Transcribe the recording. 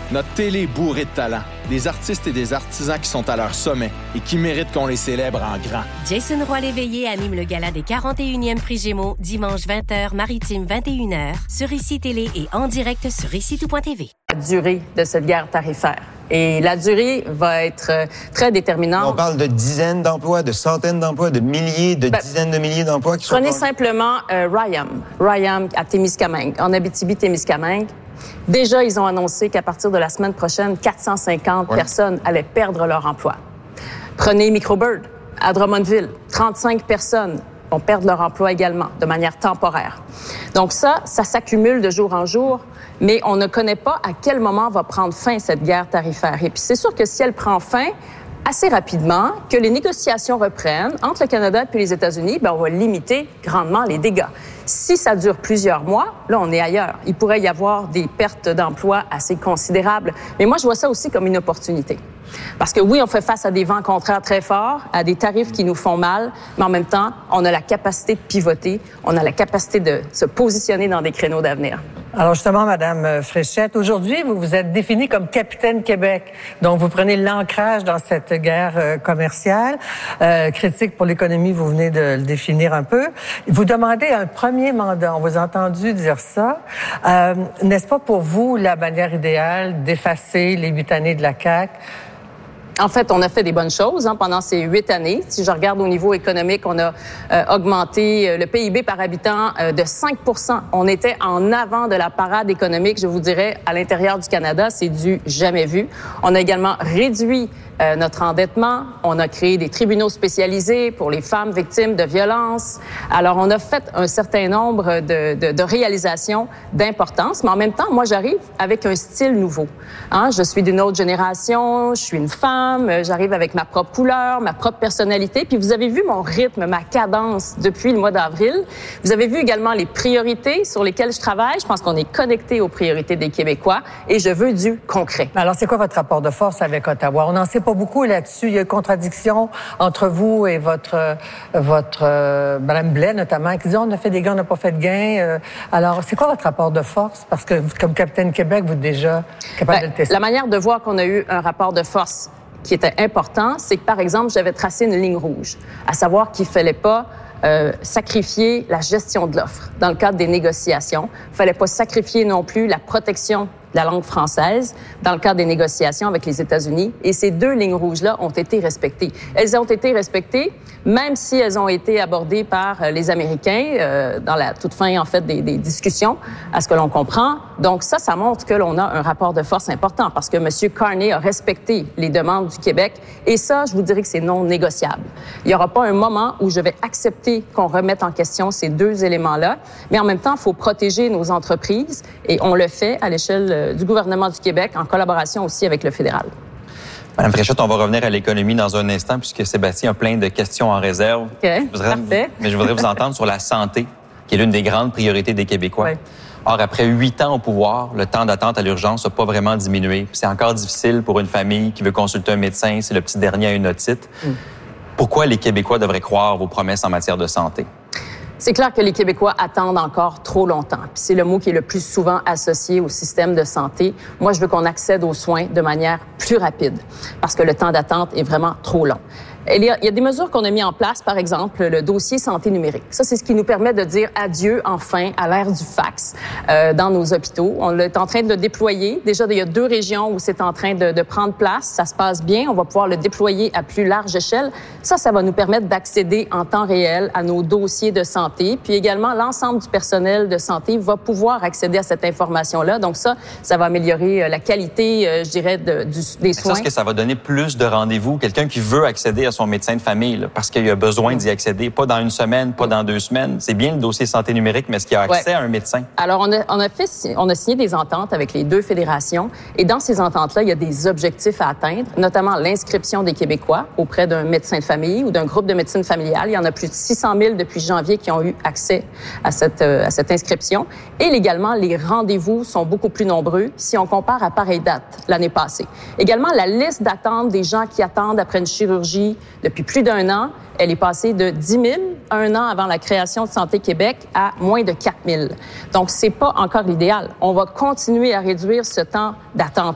Notre télé est bourrée de talent. Des artistes et des artisans qui sont à leur sommet et qui méritent qu'on les célèbre en grand. Jason Roy-Léveillé anime le gala des 41e Prix Gémeaux dimanche 20h, maritime 21h, sur ICI Télé et en direct sur ICITout.tv. La durée de cette guerre tarifaire. Et la durée va être très déterminante. On parle de dizaines d'emplois, de centaines d'emplois, de milliers, dizaines de milliers d'emplois qui sont... Prenez simplement Ryam à Témiscamingue, en Abitibi-Témiscamingue. Déjà, ils ont annoncé qu'à partir de la semaine prochaine, 450 personnes allaient perdre leur emploi. Prenez Microbird à Drummondville, 35 personnes vont perdre leur emploi également, de manière temporaire. Donc ça s'accumule de jour en jour, mais on ne connaît pas à quel moment va prendre fin cette guerre tarifaire. Et puis c'est sûr que si elle prend fin assez rapidement, que les négociations reprennent entre le Canada et les États-Unis, on va limiter grandement les dégâts. Si ça dure plusieurs mois, là, on est ailleurs. Il pourrait y avoir des pertes d'emplois assez considérables. Mais moi, je vois ça aussi comme une opportunité. Parce que oui, on fait face à des vents contraires très forts, à des tarifs qui nous font mal, mais en même temps, on a la capacité de pivoter, on a la capacité de se positionner dans des créneaux d'avenir. Alors justement, Madame Fréchette, aujourd'hui, vous vous êtes définie comme capitaine Québec. Donc, vous prenez l'ancrage dans cette guerre commerciale. Critique pour l'économie, vous venez de le définir un peu. Vous demandez un premier mandat. On vous a entendu dire ça. N'est-ce pas pour vous la manière idéale d'effacer les 8 années de la CAQ? En fait, on a fait des bonnes choses pendant ces 8 années. Si je regarde au niveau économique, on a augmenté le PIB par habitant de 5 %. On était en avant de la parade économique, je vous dirais, à l'intérieur du Canada. C'est du jamais vu. On a également réduit notre endettement. On a créé des tribunaux spécialisés pour les femmes victimes de violences. Alors, on a fait un certain nombre de réalisations d'importance, mais en même temps, moi, j'arrive avec un style nouveau. Je suis d'une autre génération, je suis une femme, j'arrive avec ma propre couleur, ma propre personnalité. Puis vous avez vu mon rythme, ma cadence depuis le mois d'avril. Vous avez vu également les priorités sur lesquelles je travaille. Je pense qu'on est connecté aux priorités des Québécois et je veux du concret. Alors, c'est quoi votre rapport de force avec Ottawa? On n'en sait pas beaucoup là-dessus. Il y a une contradiction entre vous et votre Mme Blais, notamment, qui dit on a fait des gains, on n'a pas fait de gains. Alors, c'est quoi votre rapport de force? Parce que, comme capitaine Québec, vous êtes déjà capable de le tester. La manière de voir qu'on a eu un rapport de force qui était important, c'est que, par exemple, j'avais tracé une ligne rouge, à savoir qu'il ne fallait pas sacrifier la gestion de l'offre dans le cadre des négociations. Il ne fallait pas sacrifier non plus la protection de la langue française dans le cadre des négociations avec les États-Unis. Et ces 2 lignes rouges-là ont été respectées. Elles ont été respectées, même si elles ont été abordées par les Américains dans la toute fin, en fait, des discussions, à ce que l'on comprend. Donc ça montre que l'on a un rapport de force important parce que M. Carney a respecté les demandes du Québec. Et ça, je vous dirais que c'est non négociable. Il n'y aura pas un moment où je vais accepter qu'on remette en question ces 2 éléments-là. Mais en même temps, il faut protéger nos entreprises et on le fait à l'échelle du gouvernement du Québec en collaboration aussi avec le fédéral. Madame Fréchette, on va revenir à l'économie dans un instant puisque Sébastien a plein de questions en réserve. OK, parfait. Mais je voudrais vous entendre sur la santé, qui est l'une des grandes priorités des Québécois. Oui. Or, après 8 ans au pouvoir, le temps d'attente à l'urgence n'a pas vraiment diminué. Puis c'est encore difficile pour une famille qui veut consulter un médecin si le petit dernier a une otite. Pourquoi les Québécois devraient croire vos promesses en matière de santé? C'est clair que les Québécois attendent encore trop longtemps. Puis c'est le mot qui est le plus souvent associé au système de santé. Moi, je veux qu'on accède aux soins de manière plus rapide parce que le temps d'attente est vraiment trop long. Il y a des mesures qu'on a mis en place, par exemple, le dossier santé numérique. Ça, c'est ce qui nous permet de dire adieu, enfin, à l'ère du fax dans nos hôpitaux. On est en train de le déployer. Déjà, il y a 2 régions où c'est en train de prendre place. Ça se passe bien. On va pouvoir le déployer à plus large échelle. Ça va nous permettre d'accéder en temps réel à nos dossiers de santé. Puis également, l'ensemble du personnel de santé va pouvoir accéder à cette information-là. Donc ça va améliorer la qualité, je dirais, des soins. Est-ce que ça va donner plus de rendez-vous? Quelqu'un qui veut accéder à son médecin de famille, là, parce qu'il a besoin d'y accéder, pas dans 1 semaine, pas dans 2 semaines. C'est bien le dossier santé numérique, mais est-ce qu'il a accès à un médecin? Alors, on a signé des ententes avec les 2 fédérations et dans ces ententes-là, il y a des objectifs à atteindre, notamment l'inscription des Québécois auprès d'un médecin de famille ou d'un groupe de médecine familiale. Il y en a plus de 600 000 depuis janvier qui ont eu accès à cette inscription. Et également, les rendez-vous sont beaucoup plus nombreux si on compare à pareille date l'année passée. Également, la liste d'attente des gens qui attendent après une chirurgie depuis plus d'1 an, elle est passée de 10 000, 1 an avant la création de Santé Québec, à moins de 4 000. Donc, c'est pas encore l'idéal. On va continuer à réduire ce temps d'attente